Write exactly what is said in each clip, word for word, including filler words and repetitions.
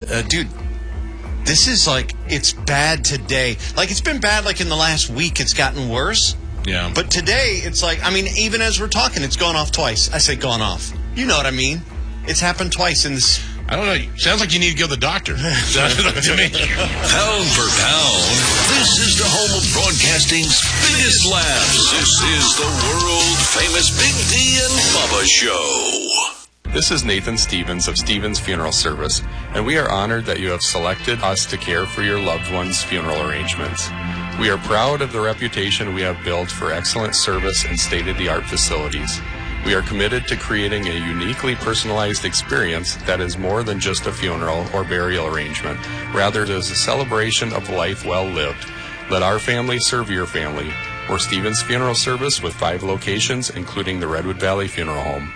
uh, dude, this is like, it's bad today. Like, it's been bad, like, in the last week, it's gotten worse. Yeah. But today, it's like, I mean, even as we're talking, it's gone off twice. I say gone off. You know what I mean? It's happened twice in this. I don't know. Sounds like you need to go to the doctor. To me. Pound for pound, this is the home of broadcasting's biggest laughs. This is the world-famous Big D and Bubba Show. This is Nathan Stevens of Stevens Funeral Service, and we are honored that you have selected us to care for your loved one's funeral arrangements. We are proud of the reputation we have built for excellent service and state-of-the-art facilities. We are committed to creating a uniquely personalized experience that is more than just a funeral or burial arrangement. Rather, it is a celebration of life well lived. Let our family serve your family. We're Stevens Funeral Service with five locations, including the Redwood Valley Funeral Home.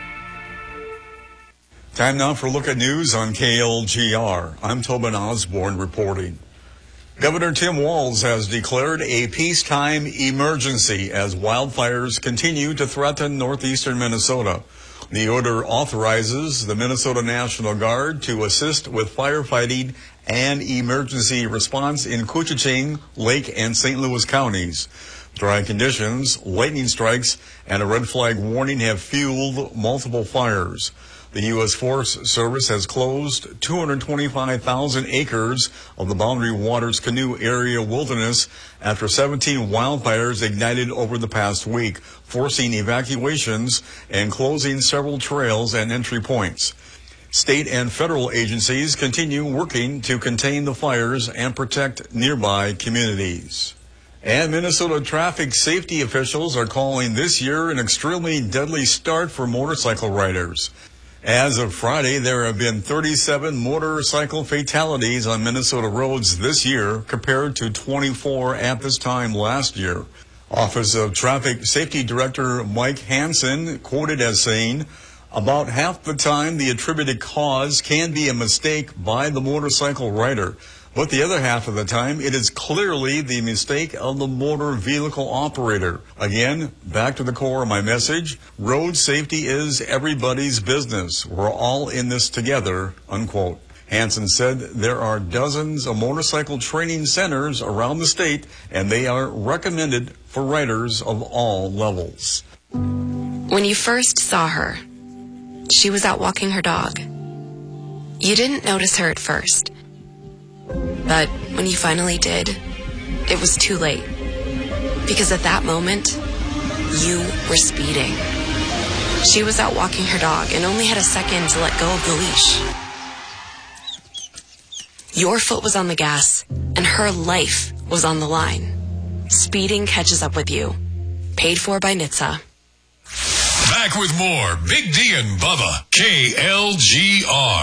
Time now for a look at news on K L G R. I'm Tobin Osborne reporting. Governor Tim Walz has declared a peacetime emergency as wildfires continue to threaten northeastern Minnesota. The order authorizes the Minnesota National Guard to assist with firefighting and emergency response in Koochiching, Lake, and Saint Louis counties. Dry conditions, lightning strikes, and a red flag warning have fueled multiple fires. The U S Forest Service has closed two hundred twenty-five thousand acres of the Boundary Waters Canoe Area wilderness after seventeen wildfires ignited over the past week, forcing evacuations and closing several trails and entry points. State and federal agencies continue working to contain the fires and protect nearby communities. And Minnesota traffic safety officials are calling this year an extremely deadly start for motorcycle riders. As of Friday, there have been thirty-seven motorcycle fatalities on Minnesota roads this year compared to twenty-four at this time last year. Office of Traffic Safety Director Mike Hansen quoted as saying, "About half the time the attributed cause can be a mistake by the motorcycle rider. But the other half of the time, it is clearly the mistake of the motor vehicle operator." Again, back to the core of my message, road safety is everybody's business. We're all in this together, unquote. Hansen said there are dozens of motorcycle training centers around the state, and they are recommended for riders of all levels. When you first saw her, she was out walking her dog. You didn't notice her at first. But when you finally did, it was too late. Because at that moment, you were speeding. She was out walking her dog and only had a second to let go of the leash. Your foot was on the gas, and her life was on the line. Speeding catches up with you. Paid for by N H T S A. Back with more Big D and Bubba, K L G R.